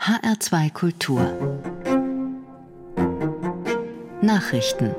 HR2 Kultur Nachrichten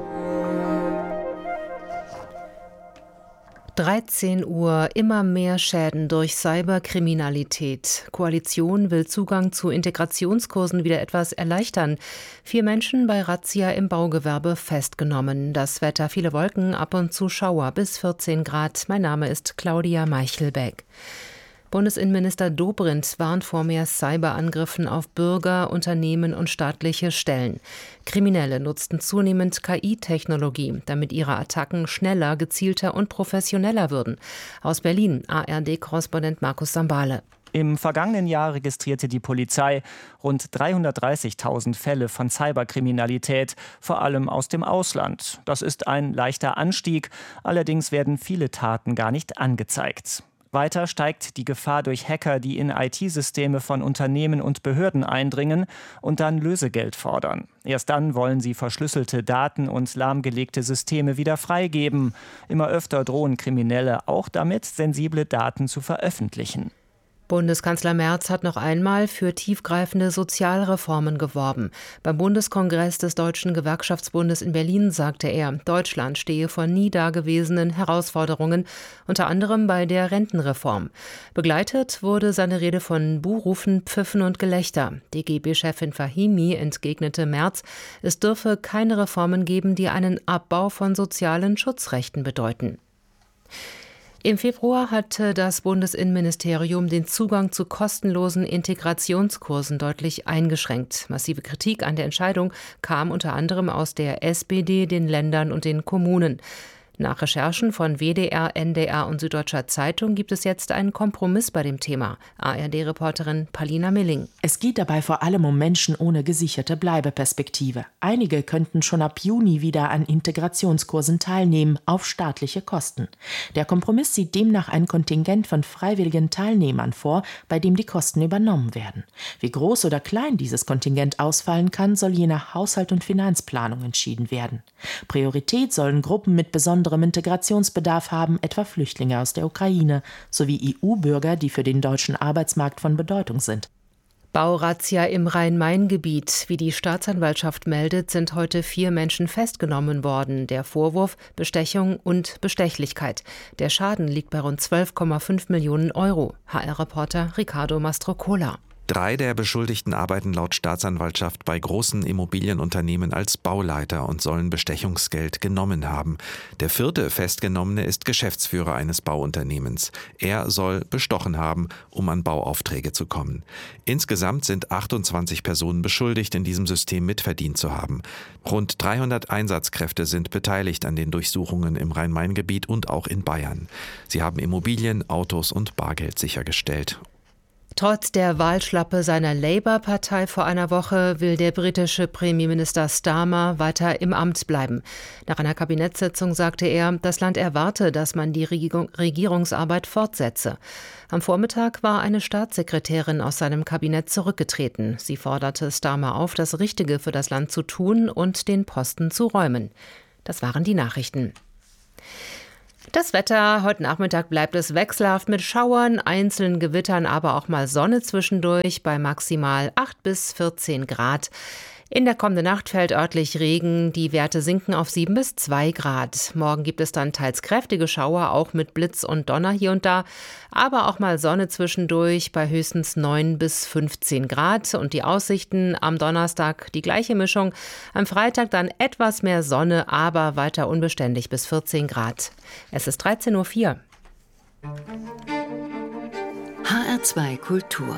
13 Uhr, immer mehr Schäden durch Cyberkriminalität. Koalition will Zugang zu Integrationskursen wieder etwas erleichtern. 4 Menschen bei Razzia im Baugewerbe festgenommen. Das Wetter, viele Wolken, ab und zu Schauer, bis 14 Grad. Mein Name ist Claudia Meichelbeck. Bundesinnenminister Dobrindt warnt vor mehr Cyberangriffen auf Bürger, Unternehmen und staatliche Stellen. Kriminelle nutzten zunehmend KI-Technologie, damit ihre Attacken schneller, gezielter und professioneller würden. Aus Berlin, ARD-Korrespondent Markus Sambale. Im vergangenen Jahr registrierte die Polizei rund 330.000 Fälle von Cyberkriminalität, vor allem aus dem Ausland. Das ist ein leichter Anstieg, allerdings werden viele Taten gar nicht angezeigt. Weiter steigt die Gefahr durch Hacker, die in IT-Systeme von Unternehmen und Behörden eindringen und dann Lösegeld fordern. Erst dann wollen sie verschlüsselte Daten und lahmgelegte Systeme wieder freigeben. Immer öfter drohen Kriminelle auch damit, sensible Daten zu veröffentlichen. Bundeskanzler Merz hat noch einmal für tiefgreifende Sozialreformen geworben. Beim Bundeskongress des Deutschen Gewerkschaftsbundes in Berlin sagte er, Deutschland stehe vor nie dagewesenen Herausforderungen, unter anderem bei der Rentenreform. Begleitet wurde seine Rede von Buhrufen, Pfiffen und Gelächter. DGB-Chefin Fahimi entgegnete Merz, es dürfe keine Reformen geben, die einen Abbau von sozialen Schutzrechten bedeuten. Im Februar hatte das Bundesinnenministerium den Zugang zu kostenlosen Integrationskursen deutlich eingeschränkt. Massive Kritik an der Entscheidung kam unter anderem aus der SPD, den Ländern und den Kommunen. Nach Recherchen von WDR, NDR und Süddeutscher Zeitung gibt es jetzt einen Kompromiss bei dem Thema. ARD-Reporterin Palina Milling. Es geht dabei vor allem um Menschen ohne gesicherte Bleibeperspektive. Einige könnten schon ab Juni wieder an Integrationskursen teilnehmen, auf staatliche Kosten. Der Kompromiss sieht demnach ein Kontingent von freiwilligen Teilnehmern vor, bei dem die Kosten übernommen werden. Wie groß oder klein dieses Kontingent ausfallen kann, soll je nach Haushalt und Finanzplanung entschieden werden. Priorität sollen Gruppen mit besonderem Integrationsbedarf haben, etwa Flüchtlinge aus der Ukraine, sowie EU-Bürger, die für den deutschen Arbeitsmarkt von Bedeutung sind. Baurazzia im Rhein-Main-Gebiet. Wie die Staatsanwaltschaft meldet, sind heute 4 Menschen festgenommen worden. Der Vorwurf Bestechung und Bestechlichkeit. Der Schaden liegt bei rund 12,5 Millionen Euro. HR-Reporter Ricardo Mastrocola. 3 der Beschuldigten arbeiten laut Staatsanwaltschaft bei großen Immobilienunternehmen als Bauleiter und sollen Bestechungsgeld genommen haben. Der 4. Festgenommene ist Geschäftsführer eines Bauunternehmens. Er soll bestochen haben, um an Bauaufträge zu kommen. Insgesamt sind 28 Personen beschuldigt, in diesem System mitverdient zu haben. Rund 300 Einsatzkräfte sind beteiligt an den Durchsuchungen im Rhein-Main-Gebiet und auch in Bayern. Sie haben Immobilien, Autos und Bargeld sichergestellt. Trotz der Wahlschlappe seiner Labour-Partei vor einer Woche will der britische Premierminister Starmer weiter im Amt bleiben. Nach einer Kabinettssitzung sagte er, das Land erwarte, dass man die Regierungsarbeit fortsetze. Am Vormittag war eine Staatssekretärin aus seinem Kabinett zurückgetreten. Sie forderte Starmer auf, das Richtige für das Land zu tun und den Posten zu räumen. Das waren die Nachrichten. Das Wetter, heute Nachmittag bleibt es wechselhaft mit Schauern, einzelnen Gewittern, aber auch mal Sonne zwischendurch bei maximal 8 bis 14 Grad. In der kommenden Nacht fällt örtlich Regen, die Werte sinken auf 7 bis 2 Grad. Morgen gibt es dann teils kräftige Schauer, auch mit Blitz und Donner hier und da, aber auch mal Sonne zwischendurch bei höchstens 9 bis 15 Grad. Und die Aussichten am Donnerstag die gleiche Mischung, am Freitag dann etwas mehr Sonne, aber weiter unbeständig bis 14 Grad. Es ist 13.04 Uhr. HR2 Kultur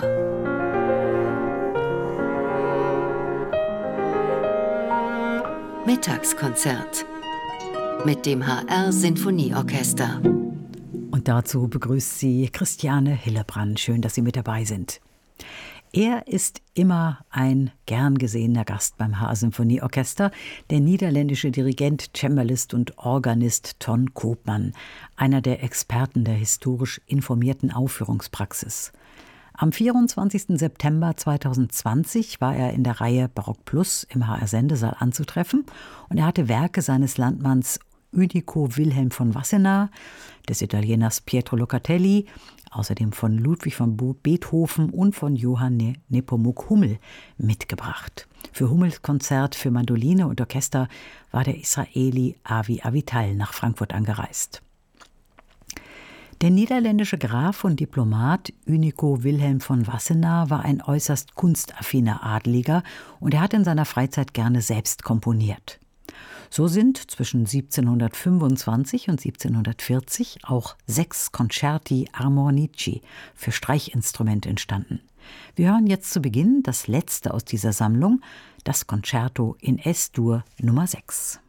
Mittagskonzert mit dem HR Sinfonieorchester. Und dazu begrüßt sie Christiane Hillebrand. Schön, dass Sie mit dabei sind. Er ist immer ein gern gesehener Gast beim HR Sinfonieorchester, der niederländische Dirigent, Cembalist und Organist Ton Koopman, einer der Experten der historisch informierten Aufführungspraxis. Am 24. September 2020 war er in der Reihe Barock Plus im HR Sendesaal anzutreffen und er hatte Werke seines Landmanns Unico Wilhelm von Wassenaar, des Italieners Pietro Locatelli, außerdem von Ludwig von Beethoven und von Johann Nepomuk Hummel mitgebracht. Für Hummels Konzert für Mandoline und Orchester war der Israeli Avi Avital nach Frankfurt angereist. Der niederländische Graf und Diplomat Unico Wilhelm von Wassenaar war ein äußerst kunstaffiner Adeliger und er hat in seiner Freizeit gerne selbst komponiert. So sind zwischen 1725 und 1740 auch 6 Concerti Armonici für Streichinstrumente entstanden. Wir hören jetzt zu Beginn das letzte aus dieser Sammlung, das Concerto in Es-Dur Nummer 6.